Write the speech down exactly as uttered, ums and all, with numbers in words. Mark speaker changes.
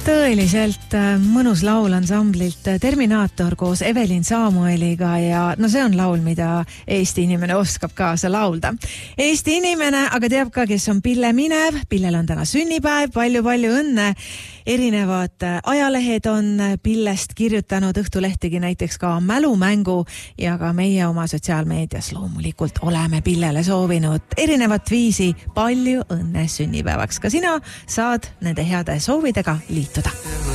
Speaker 1: tõeliselt mõnus laul ansamblilt Terminaator koos Evelin Samueliga ja no see on laul, mida Eesti inimene oskab kaasa laulda. Eesti inimene aga teab ka, kes on Pille Minev. Pillel on täna sünnipäev, palju-palju õnne. Erinevad ajalehed on Pillest kirjutanud, Õhtulehtegi näiteks ka mälumängu ja ka meie oma sotsiaalmeedias loomulikult oleme Pillele soovinud erinevat viisi palju õnne sünnipäevaks. Ka sina saad nende heade soovidega liituda.